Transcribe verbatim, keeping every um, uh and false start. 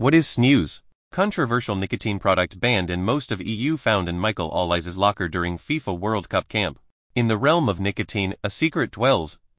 What is snus? Controversial nicotine product banned in most of E U, found in Michael Olise's locker during FIFA World Cup camp. In the realm of nicotine, a secret dwells.